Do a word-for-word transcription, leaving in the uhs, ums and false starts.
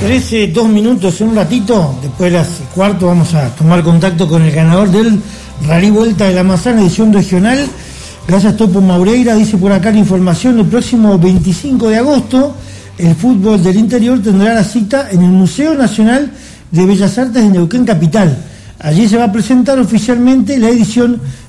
trece, dos minutos, en un ratito, después de las cuarto vamos a tomar contacto con el ganador del Rally Vuelta de la Manzana, edición regional. Gracias Topo Maureira, dice por acá la información, el próximo veinticinco de agosto el fútbol del interior tendrá la cita en el Museo Nacional de Bellas Artes de Neuquén Capital. Allí se va a presentar oficialmente la edición